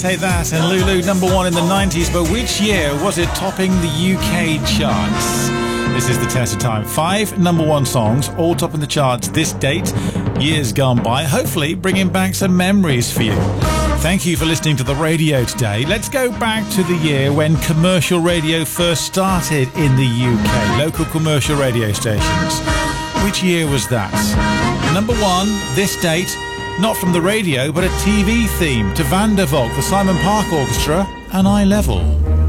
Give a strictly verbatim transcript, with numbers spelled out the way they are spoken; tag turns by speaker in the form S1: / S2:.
S1: Say that, and Lulu number one in the nineties, but which year was it topping the U K charts? This is the test of time. Five number one songs, all topping the charts this date, years gone by, hopefully bringing back some memories for you. Thank you for listening to the radio today. Let's go back to the year when commercial radio first started in the U K, local commercial radio stations. Which year was that? Number one, this date, not from the radio, but a T V theme to Van der Valk, the Simon Park Orchestra, and Eye Level.